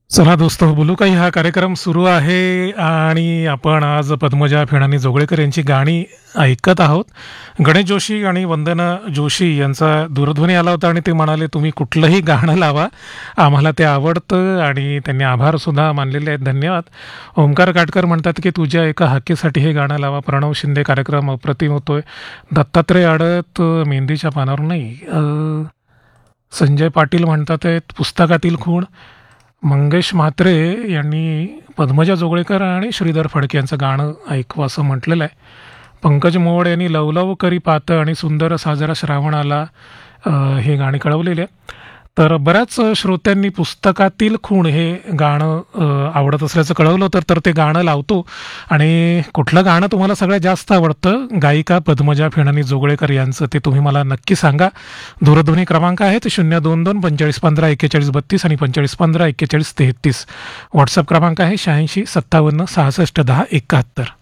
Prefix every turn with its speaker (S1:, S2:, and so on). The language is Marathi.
S1: चला दोस्तो बोलू काही हा कार्यक्रम सुरू आहे आणि आपण आज पद्मजा फेणानी जोगळेकर यांची गाणी ऐकत आहोत. गणेश जोशी आणि वंदना जोशी यांचा दूरध्वनी आला होता आणि ते म्हणाले तुम्ही कुठलंही गाणं लावा, आम्हाला ते आवडतं आणि त्यांनी आभारसुद्धा मानलेले आहेत. धन्यवाद. ओंकार काटकर म्हणतात की तुझ्या एका हाकेसाठी हे गाणं लावा. प्रणव शिंदे कार्यक्रम अप्रतिम होतोय. दत्तात्रय आडत मेहंदीच्या पानावर नाही. संजय पाटील म्हणतात आहेत पुस्तकातील खूण. मंगेश म्हात्रे यांनी पद्मजा जोगळेकर आणि श्रीधर फडके यांचं गाणं ऐकवं असं म्हटलेलं आहे. पंकज मोड यांनी लवलव करी पात आणि सुंदर साजरा श्रावण आला हे गाणी कळवलेले आहे. तर बऱ्याच श्रोत्यांनी पुस्तकातील खूण हे गाणं आवडत असल्याचं कळवलं तर ते गाणं लावतो. आणि कुठलं गाणं तुम्हाला सगळ्यात जास्त आवडतं गायिका पद्मजा फेणानी जोगळेकर यांचं ते तुम्ही मला नक्की सांगा. दूरध्वनी क्रमांक आहेत 022-4515-4132 आणि 4515-4133. व्हॉट्सअप क्रमांक आहे 86 57 66 10 71.